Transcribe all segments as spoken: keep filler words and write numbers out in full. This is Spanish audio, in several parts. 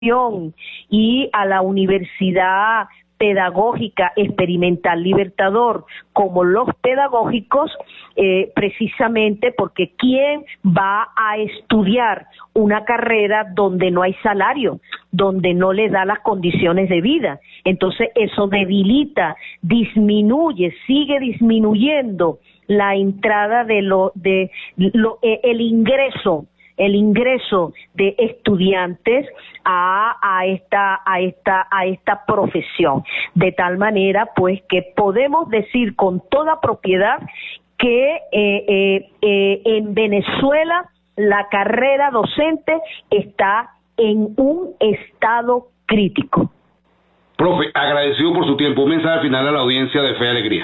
y a la Universidad Pedagógica Experimental Libertador como los pedagógicos, eh, precisamente porque ¿quién va a estudiar una carrera donde no hay salario, donde no le da las condiciones de vida? Entonces eso debilita, disminuye, sigue disminuyendo la entrada de lo de lo, eh, el ingreso el ingreso de estudiantes a, a esta a esta a esta profesión, de tal manera pues que podemos decir con toda propiedad que eh, eh, eh, en Venezuela la carrera docente está en un estado crítico. Profe, agradecido por su tiempo. Un mensaje final a la audiencia de Fe y Alegría.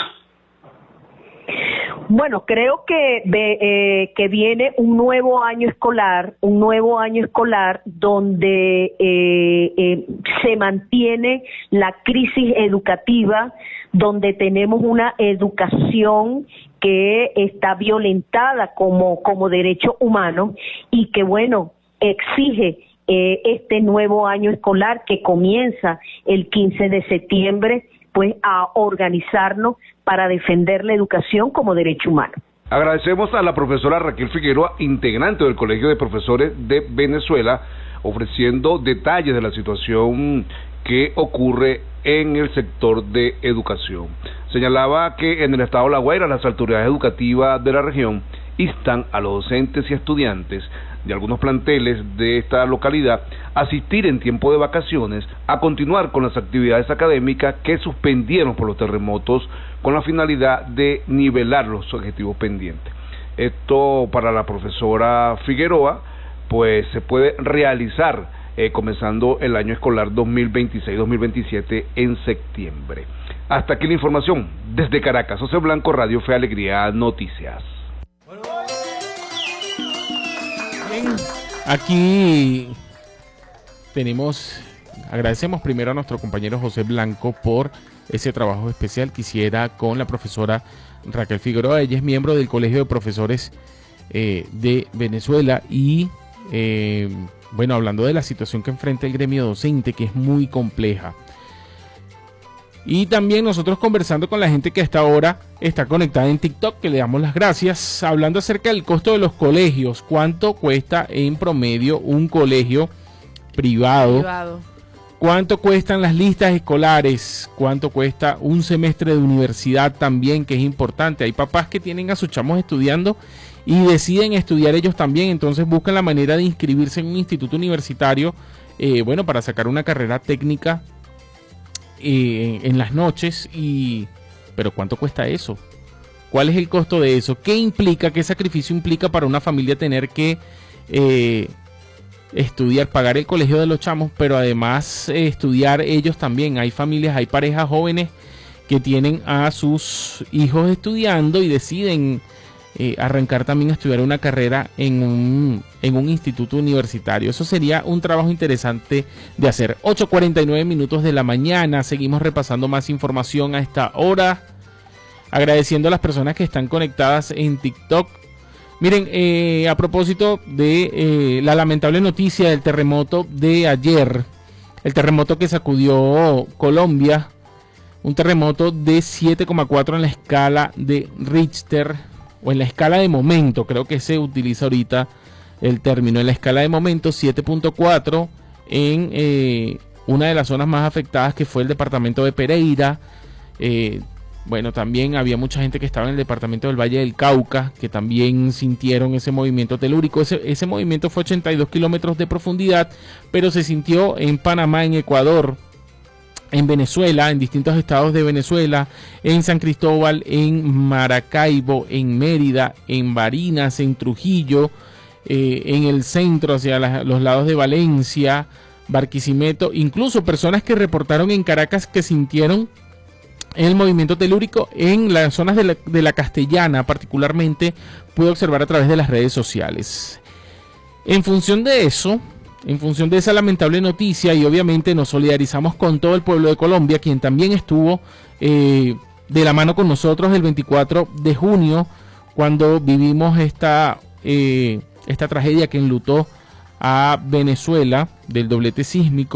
Bueno, creo que de, eh, que viene un nuevo año escolar, un nuevo año escolar donde eh, eh, se mantiene la crisis educativa, donde tenemos una educación que está violentada como, como derecho humano y que, bueno, exige eh, este nuevo año escolar que comienza el quince de septiembre, pues a organizarnos para defender la educación como derecho humano. Agradecemos a la profesora Raquel Figueroa, integrante del Colegio de Profesores de Venezuela, ofreciendo detalles de la situación que ocurre en el sector de educación. Señalaba que en el estado de La Guaira las autoridades educativas de la región instan a los docentes y estudiantes de algunos planteles de esta localidad a asistir en tiempo de vacaciones a continuar con las actividades académicas que suspendieron por los terremotos con la finalidad de nivelar los objetivos pendientes. Esto para la profesora Figueroa pues se puede realizar eh, comenzando el año escolar dos mil veintiséis dos mil veintisiete en septiembre. Hasta aquí la información desde Caracas. José Blanco, Radio Fe y Alegría Noticias. Aquí tenemos, agradecemos primero a nuestro compañero José Blanco por ese trabajo especial que hiciera con la profesora Raquel Figueroa. Ella es miembro del Colegio de Profesores eh, de Venezuela y, eh, bueno, hablando de la situación que enfrenta el gremio docente, que es muy compleja. Y también nosotros conversando con la gente que hasta ahora está conectada en TikTok, que le damos las gracias, hablando acerca del costo de los colegios. ¿Cuánto cuesta en promedio un colegio privado? privado? ¿Cuánto cuestan las listas escolares? ¿Cuánto cuesta un semestre de universidad también, que es importante? Hay papás que tienen a sus chamos estudiando y deciden estudiar ellos también, entonces buscan la manera de inscribirse en un instituto universitario, eh, bueno, para sacar una carrera técnica Eh, en las noches. Y pero ¿cuánto cuesta eso? ¿Cuál es el costo de eso? ¿Qué implica, qué sacrificio implica para una familia tener que eh, estudiar, pagar el colegio de los chamos, pero además eh, estudiar ellos también? Hay familias, hay parejas jóvenes que tienen a sus hijos estudiando y deciden eh, arrancar también a estudiar una carrera en un, en un instituto universitario. Eso sería un trabajo interesante de hacer. ocho cuarenta y nueve minutos de la mañana. Seguimos repasando más información a esta hora. Agradeciendo a las personas que están conectadas en TikTok. Miren, eh, a propósito de eh, la lamentable noticia del terremoto de ayer. El terremoto que sacudió Colombia. Un terremoto de siete coma cuatro en la escala de Richter. O en la escala de momento, creo que se utiliza ahorita el término. En la escala de momento, siete punto cuatro en eh, una de las zonas más afectadas, que fue el departamento de Pereira. Eh, bueno, también había mucha gente que estaba en el departamento del Valle del Cauca, que también sintieron ese movimiento telúrico. Ese, ese movimiento fue ochenta y dos kilómetros de profundidad, pero se sintió en Panamá, en Ecuador, en Venezuela, en distintos estados de Venezuela, en San Cristóbal, en Maracaibo, en Mérida, en Barinas, en Trujillo, eh, en el centro, hacia la, los lados de Valencia, Barquisimeto, incluso personas que reportaron en Caracas que sintieron el movimiento telúrico en las zonas de la, de la Castellana, particularmente, pude observar a través de las redes sociales. En función de eso, En función de esa lamentable noticia, y obviamente nos solidarizamos con todo el pueblo de Colombia, quien también estuvo eh, de la mano con nosotros el veinticuatro de junio, cuando vivimos esta, eh, esta tragedia que enlutó a Venezuela del doblete sísmico